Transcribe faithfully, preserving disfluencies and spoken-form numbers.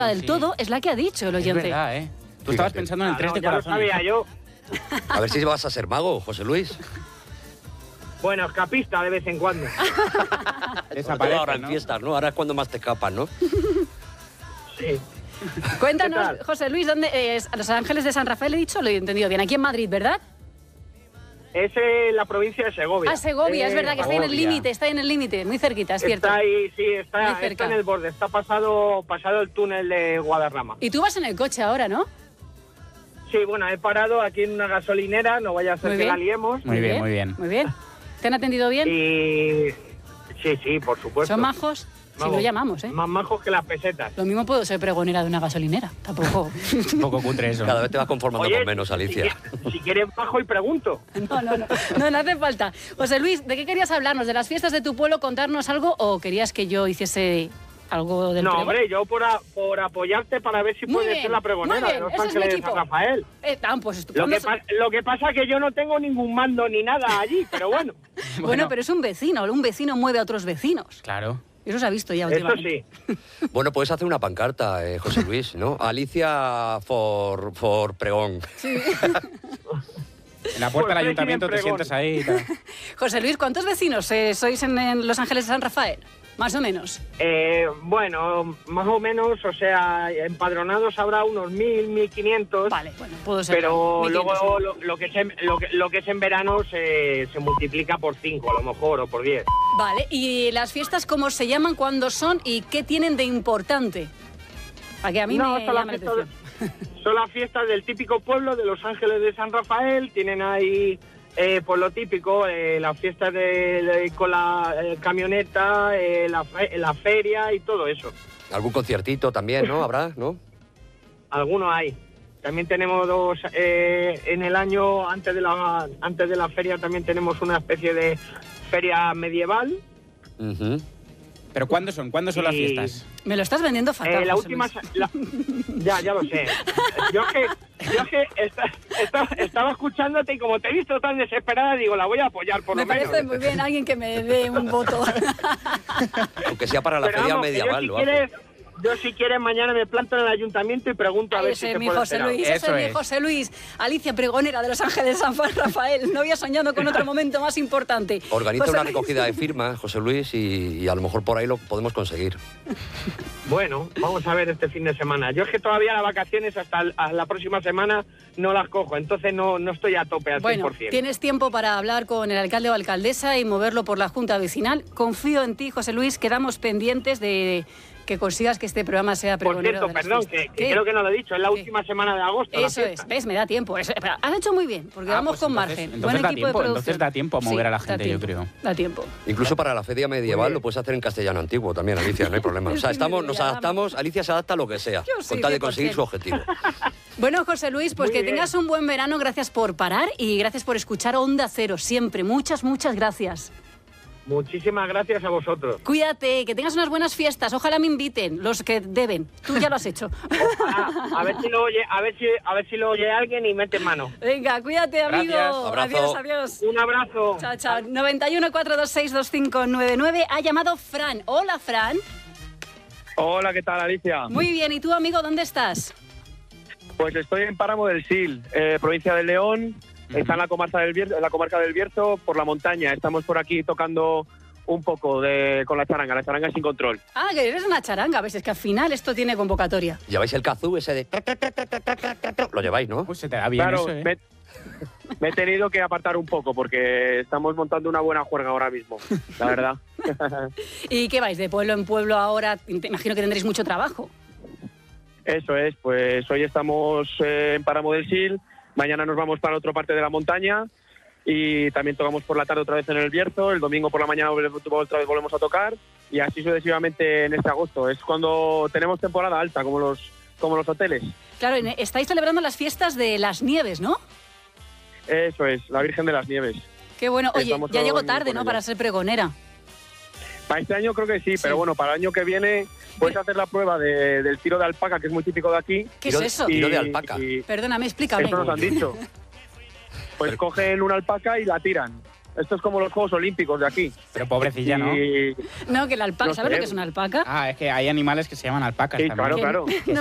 del sí. todo es la que ha dicho el oyente. Es verdad, ¿eh? Tú Fíjate. estabas pensando en el Ah, tres no, de ya lo corazón. sabía yo. A ver si vas a ser mago, José Luis. Bueno, escapista de vez en cuando. Desaparece, ahora en ¿no? fiestas, ¿no? Ahora es cuando más te escapas, ¿no? Sí. Cuéntanos, ¿Qué tal? José Luis, ¿dónde es? ¿A Los Ángeles de San Rafael he dicho? Lo he entendido bien. Aquí en Madrid, ¿verdad? Es en la provincia de Segovia. Ah, Segovia, es Eh, verdad que está ahí en el Segovia. límite, está ahí en el límite, muy cerquita, es cierto. Está ahí, sí, Muy está, cerca. está en el borde. Está pasado, pasado el túnel de Guadarrama. Y tú vas en el coche ahora, ¿no? Sí, bueno, he parado aquí en una gasolinera, no vaya a ser Muy que bien. la liemos. Muy bien, muy bien. Muy bien. ¿Te han atendido bien? Y... Sí, sí, por supuesto. ¿Son majos? Si Vamos, lo llamamos, ¿eh? Más majos que las pesetas. Lo mismo puedo ser pregonera de una gasolinera, tampoco. Un poco cutre eso. Cada vez te vas conformando Oye, con menos, Alicia. Si, si quieres bajo y pregunto. No, no, no, no, no hace falta. José Luis, ¿de qué querías hablarnos? ¿De las fiestas de tu pueblo, contarnos algo o querías que yo hiciese algo del No, pregón? hombre, yo por, a- por apoyarte para ver si Muy puedes bien, ser la muy pregonera bien, de Los ese es mi Ángeles de equipo. San Rafael. Eh, ah, pues Lo estupendo. que, pa- lo que pasa es que yo no tengo ningún mando ni nada allí, pero bueno, Bueno, pero es un vecino, un vecino mueve a otros vecinos. Claro. Eso se ha visto ya eso últimamente. sí. Bueno, puedes hacer una pancarta, eh, José Luis, ¿no? Alicia for, for pregón. En la puerta del Pues, ayuntamiento te pregón. sientas ahí y tal. José Luis, ¿cuántos vecinos eh, sois en, en Los Ángeles de San Rafael? Más o menos. Eh, bueno, más o menos, o sea, empadronados habrá unos mil, mil quinientos. Vale, bueno, puedo ser. Pero mil luego quinientos. lo, lo que es en, lo, que, lo que es en verano se, se multiplica por cinco, a lo mejor, o por diez. Vale, ¿y las fiestas cómo se llaman, cuándo son y qué tienen de importante? Para que a mí No, me son las, llame la fiestas, atención. son las fiestas del típico pueblo de Los Ángeles de San Rafael. Tienen ahí, eh, pues lo típico, eh, las fiestas de, de- con la eh, camioneta, eh, la, fe- la feria y todo eso. Algún conciertito también, ¿no? Habrá, ¿no? Algunos hay. También tenemos dos, eh, en el año antes de, la, antes de la feria también tenemos una especie de feria medieval. Ujú. ¿Pero cuándo son? ¿Cuándo son las Y- fiestas? Me lo estás vendiendo fatal. Eh, la José última... Luis. la- ya, ya lo sé. Yo es que, yo es que esta- esta- estaba escuchándote y como te he visto tan desesperada, digo, la voy a apoyar por Me lo menos. parece muy bien alguien que me dé un voto. Aunque sea para la Pero feria vamos, que medieval, yo, lo si hace. quieres, yo si quieres mañana me planto en el ayuntamiento y pregunto a ver si Ese se es mi puede José hacer algo. Luis, ese Eso es mi es. José Luis. Alicia, pregonera de Los Ángeles de San Rafael. No había soñado con otro momento más importante. Organiza José una Luis. recogida de firmas, José Luis, y, y a lo mejor por ahí lo podemos conseguir. Bueno, vamos a ver este fin de semana. Yo es que todavía las vacaciones hasta el- a la próxima semana no las cojo, entonces no, no estoy a tope al cien Bueno, por ciento. tienes tiempo para hablar con el alcalde o alcaldesa y moverlo por la Junta Vecinal. Confío en ti, José Luis. Quedamos pendientes de que consigas que este programa sea Por pregonero cierto, de las perdón, que, fiestas. que ¿Qué? creo que no lo he dicho, es la ¿Qué? última semana de agosto. la Eso fiesta. es, ves, me da tiempo. Eso- pero has hecho muy bien, porque Ah, vamos pues con entonces- margen. entonces Buen da equipo de tiempo, producción. entonces da tiempo a mover a la da gente, yo tiempo, creo. Da tiempo. Incluso para la feria medieval lo puedes hacer en castellano antiguo también, Alicia, no hay problema. O sea, Sí, estamos, me nos llama. adaptamos, Alicia se adapta a lo que sea, Yo sí, con tal de cien por conseguir cien. su objetivo. Bueno, José Luis, pues Muy que bien. tengas un buen verano. Gracias por parar y gracias por escuchar Onda Cero siempre. Muchas, muchas gracias. Muchísimas gracias a vosotros. Cuídate, que tengas unas buenas fiestas. Ojalá me inviten los que deben. Tú ya lo has hecho. Ojalá, a ver si lo oye, a ver si, a ver si lo oye alguien y mete mano. Venga, cuídate, amigo. Gracias. Abrazo. Adiós, adiós. Un abrazo. Chao, chao. noventa y uno, cuatrocientos veintiséis, veinticinco noventa y nueve. Ha llamado Fran. Hola, Fran. Hola, ¿qué tal, Alicia? Muy bien. ¿Y tú, amigo, dónde estás? Pues estoy en Páramo del Sil, eh, provincia de León. Está en la comarca del Bierzo, en la comarca del Bierzo, por la montaña. Estamos por aquí tocando un poco de, con la charanga, la charanga sin control. Ah, que eres una charanga. A veces que al final esto tiene convocatoria. ¿Lleváis el kazoo ese de... Lo lleváis, ¿no? Pues se te da bien claro, eso, ¿eh? me, me he tenido que apartar un poco porque estamos montando una buena juerga ahora mismo, la verdad. ¿Y qué vais? ¿De pueblo en pueblo ahora? Te imagino que tendréis mucho trabajo. Eso es, pues hoy estamos eh, en Páramo del Sil, mañana nos vamos para otra parte de la montaña y también tocamos por la tarde otra vez en el Bierzo, el domingo por la mañana otra vez volvemos a tocar y así sucesivamente en este agosto. Es cuando tenemos temporada alta, como los, como los hoteles. Claro, en- estáis celebrando las fiestas de las nieves, ¿no? Eso es, la Virgen de las Nieves. Qué bueno. Oye, Estamos ya llego con- tarde, con ¿no? ello. Para ser pregonera. Para este año creo que sí, Sí. pero bueno, para el año que viene puedes hacer la prueba de- del tiro de alpaca, que es muy típico de aquí. ¿Qué Tiro- es eso? Tiro de alpaca. y Perdóname, explícame. eso nos han dicho. Pues cogen una alpaca y la tiran. Esto es como los Juegos Olímpicos de aquí. Pero pobrecilla, ¿no? Y- No, que la alpaca, No ¿sabes sé. lo que es una alpaca? Ah, es que hay animales que se llaman alpacas Sí, también. claro, claro. Que